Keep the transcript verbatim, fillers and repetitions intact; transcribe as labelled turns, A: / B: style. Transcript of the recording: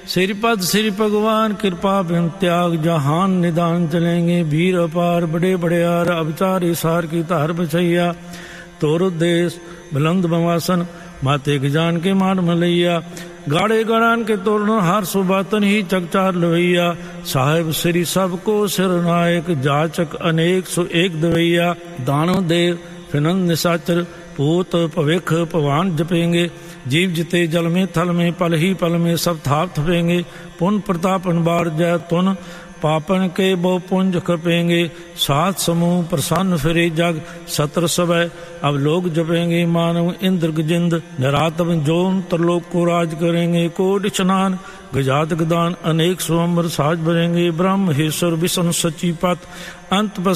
A: श्रीपद श्री भगवान कृपा बिन त्याग जहान निदान चलेंगे। वीर अपार बड़े बड़ेयार अवचार सार की धार बचैया। तोर देश बुलंद बवासन माते गजान के मान मलैया। गाड़े गड़ान के तोरण हार सुबातन ही चकचार लवैया। साहेब श्री सबको सिर नायक जाचक अनेक सो एक दवैया। दानव देव फिनंद निशाचर पूत भविख भवान जपेंगे। जीव जिते जल में थल में पल ही पल में सब थाप थपेंगे। पुन प्रतापन बार जय तुन पापन के बो पुंज खपेंगे। सात समूह प्रसन्न फिरे जग सत्र सवै अब लोग जपेंगे। मानव इंद्र गजिंद निरातम जोन तरलोक को राज करेंगे। कोटि स्नान गजात गदान अनेक स्वयंवर साज भरेंगे। ब्रह्म हेश्वर विष्णु सची पत अंत